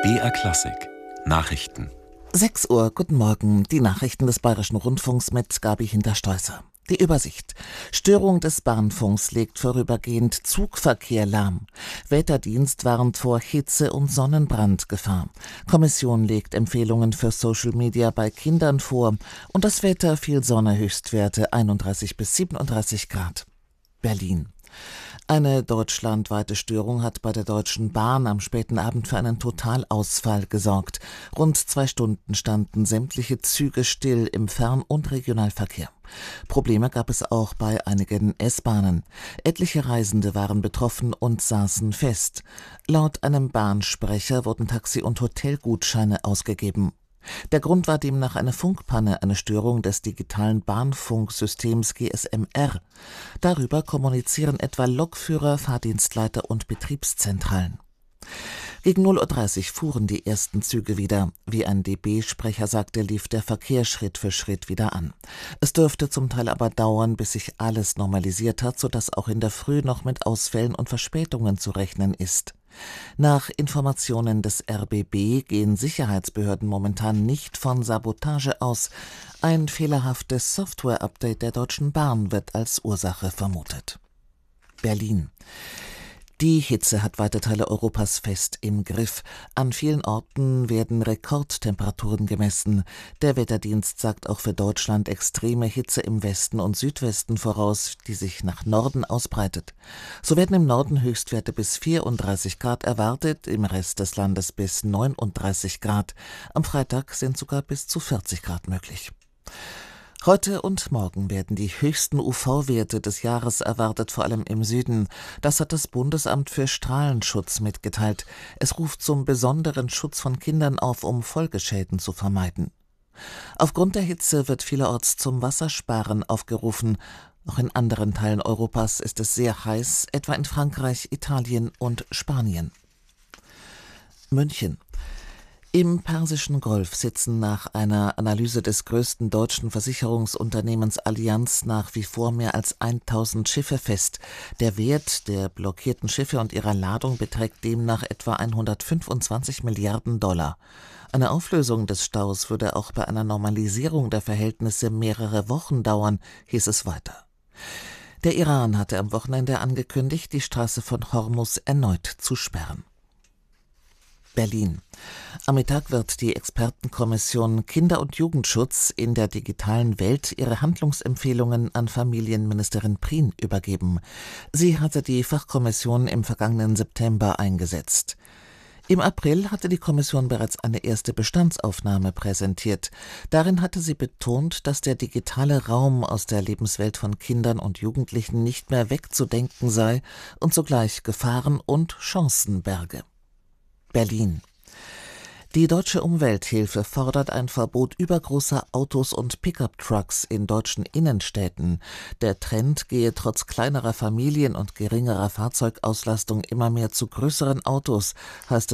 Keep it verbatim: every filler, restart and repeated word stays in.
B R Klassik Nachrichten. sechs Uhr, guten Morgen, die Nachrichten des Bayerischen Rundfunks mit Gabi Hinterstoißer. Die Übersicht. Störung des Bahnfunks legt vorübergehend Zugverkehr lahm. Wetterdienst warnt vor Hitze- und Sonnenbrandgefahr. Kommission legt Empfehlungen für Social Media bei Kindern vor. Und das Wetter: viel Sonne, Höchstwerte einunddreißig bis siebenunddreißig Grad. Berlin. Eine deutschlandweite Störung hat bei der Deutschen Bahn am späten Abend für einen Totalausfall gesorgt. Rund zwei Stunden standen sämtliche Züge still im Fern- und Regionalverkehr. Probleme gab es auch bei einigen S-Bahnen. Etliche Reisende waren betroffen und saßen fest. Laut einem Bahnsprecher wurden Taxi- und Hotelgutscheine ausgegeben. Der Grund war demnach eine Funkpanne, eine Störung des digitalen Bahnfunksystems G S M R. Darüber kommunizieren etwa Lokführer, Fahrdienstleiter und Betriebszentralen. Gegen null Uhr dreißig fuhren die ersten Züge wieder. Wie ein D B-Sprecher sagte, lief der Verkehr Schritt für Schritt wieder an. Es dürfte zum Teil aber dauern, bis sich alles normalisiert hat, sodass auch in der Früh noch mit Ausfällen und Verspätungen zu rechnen ist. Nach Informationen des R B B gehen Sicherheitsbehörden momentan nicht von Sabotage aus. Ein fehlerhaftes Software-Update der Deutschen Bahn wird als Ursache vermutet. Berlin. Die Hitze hat weite Teile Europas fest im Griff. An vielen Orten werden Rekordtemperaturen gemessen. Der Wetterdienst sagt auch für Deutschland extreme Hitze im Westen und Südwesten voraus, die sich nach Norden ausbreitet. So werden im Norden Höchstwerte bis vierunddreißig Grad erwartet, im Rest des Landes bis neununddreißig Grad. Am Freitag sind sogar bis zu vierzig Grad möglich. Heute und morgen werden die höchsten U V-Werte des Jahres erwartet, vor allem im Süden. Das hat das Bundesamt für Strahlenschutz mitgeteilt. Es ruft zum besonderen Schutz von Kindern auf, um Folgeschäden zu vermeiden. Aufgrund der Hitze wird vielerorts zum Wassersparen aufgerufen. Auch in anderen Teilen Europas ist es sehr heiß, etwa in Frankreich, Italien und Spanien. München. Im Persischen Golf sitzen nach einer Analyse des größten deutschen Versicherungsunternehmens Allianz nach wie vor mehr als tausend Schiffe fest. Der Wert der blockierten Schiffe und ihrer Ladung beträgt demnach etwa hundertfünfundzwanzig Milliarden Dollar. Eine Auflösung des Staus würde auch bei einer Normalisierung der Verhältnisse mehrere Wochen dauern, hieß es weiter. Der Iran hatte am Wochenende angekündigt, die Straße von Hormuz erneut zu sperren. Berlin. Am Mittag wird die Expertenkommission Kinder- und Jugendschutz in der digitalen Welt ihre Handlungsempfehlungen an Familienministerin Prien übergeben. Sie hatte die Fachkommission im vergangenen September eingesetzt. Im April hatte die Kommission bereits eine erste Bestandsaufnahme präsentiert. Darin hatte sie betont, dass der digitale Raum aus der Lebenswelt von Kindern und Jugendlichen nicht mehr wegzudenken sei und zugleich Gefahren und Chancen berge. Berlin. Die Deutsche Umwelthilfe fordert ein Verbot übergroßer Autos und Pickup-Trucks in deutschen Innenstädten. Der Trend gehe trotz kleinerer Familien und geringerer Fahrzeugauslastung immer mehr zu größeren Autos, heißt